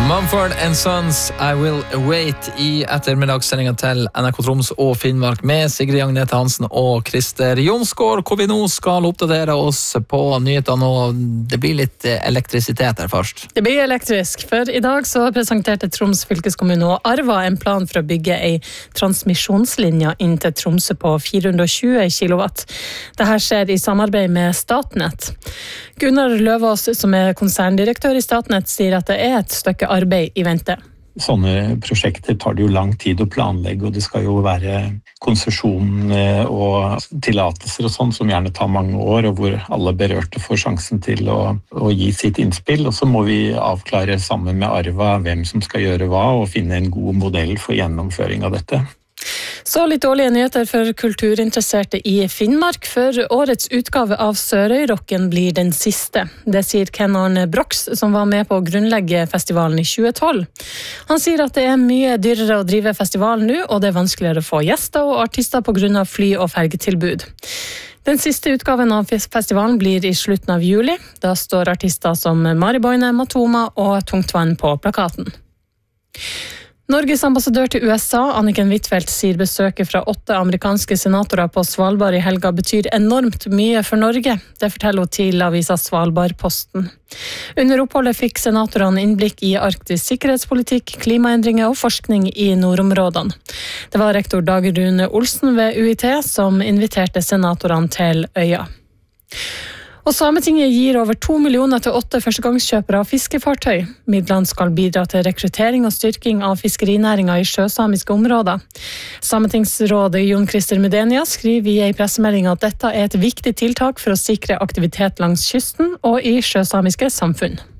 Mumford & Sons, I Will Wait I ettermiddagssendingen til NRK Troms og Finnmark med Sigrid Agnete Hansen og Christer Jonsgaard, hvor vi nå skal oppdatere oss på nyhetene, og det blir litt elektrisitet her først. Det blir elektrisk, for I dag så presenterte Troms fylkeskommune og Arva en plan for å bygge en transmisjonslinje inn til Tromsø på 420 kilowatt. Dette skjer I samarbeid med Statnett. Gunnar Løvaas, som konserndirektør I Statnett, sier at det et stykke arbeid I vente. Sånne prosjekter tar det jo lang tid å planlegge, og det skal jo være konsesjon og tillatelser og sånn som gjerne tar mange år, og hvor alle berørte får sjansen til å gi sitt innspill. Og så må vi avklare sammen med Arva hvem som skal gjøre hva, og finne en god modell for gjennomføring av dette. Så litt dårlige nyheter for kulturinteresserte I Finnmark, for årets utgave av Sørøyrocken blir den siste. Det sier Ken Arne Brox, som var med på å grunnlegge festivalen I 2012. Han sier at det mye dyrere å drive festivalen nå, og det vanskeligere å få gjester og artister på grunn av fly- og fergetilbud. Den siste utgaven av festivalen blir I slutten av juli. Da står artister som Mari Boine, Matoma og Tungtvann på plakaten. Norges ambassadør til USA, Anniken Huitfeldt, sier besøket fra 8 amerikanske senatorer på Svalbard I helga betyr enormt mye for Norge. Det forteller hun til avisa Svalbardposten. Under oppholdet fikk senatorene innblikk I arktisk sikkerhetspolitikk, klimaendringer og forskning I nordområdene. Det var rektor Dag Rune Olsen ved UiT som inviterte senatorene til øya. Og Sametinget gir over 2 millioner til 8 førstegangskjøpere av fiskefartøy. Midlene skal bidra til rekruttering og styrking av fiskerinæringen I sjøsamiske områder. Sametingsrådet Jon Christer Medenia skriver I en pressemelding at dette et viktig tiltak for å sikre aktivitet langs kysten og I sjøsamiske samfunn.